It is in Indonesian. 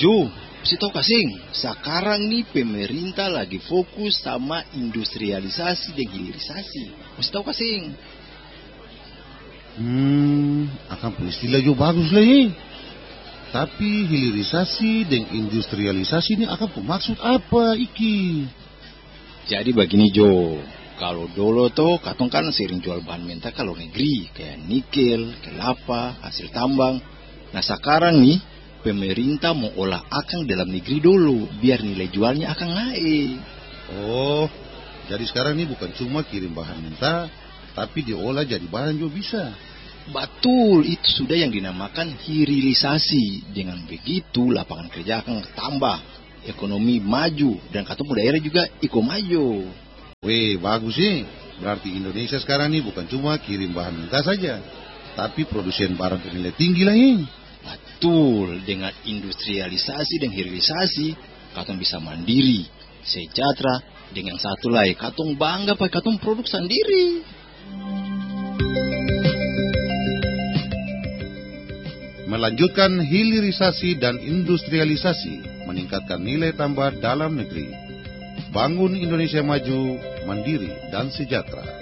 Jo, mesti tahu kasing, sekarang nih pemerintah lagi fokus sama industrialisasi dan hilirisasi. Mesti tahu kasing. Akan pun istilah jo bagus lah ya. Tapi hilirisasi dan industrialisasi ini akan pun maksud apa iki? Jadi begini Jo, kalau dulu tuh katong kan sering jual bahan mentah ke luar negeri, kayak nikel, kelapa, hasil tambang. Nah sekarang nih, pemerintah mau olah akang dalam negeri dulu, biar nilai jualnya akan naik. Oh, jadi sekarang ini bukan cuma kirim bahan mentah, tapi diolah jadi barang juga bisa. Betul, itu sudah yang dinamakan hilirisasi. Dengan begitu lapangan kerja akan tambah, ekonomi maju, dan katong daerah juga ikut maju. Weh, bagus sih. Berarti Indonesia sekarang ini bukan cuma kirim bahan mentah saja, tapi produsen barang bernilai tinggi lah ini. Betul, dengan industrialisasi dan hilirisasi, katong bisa mandiri, sejahtera, dengan satu lagi, katong bangga pakai katong produk sendiri. Melanjutkan hilirisasi dan industrialisasi, meningkatkan nilai tambah dalam negeri. Bangun Indonesia maju, mandiri dan sejahtera.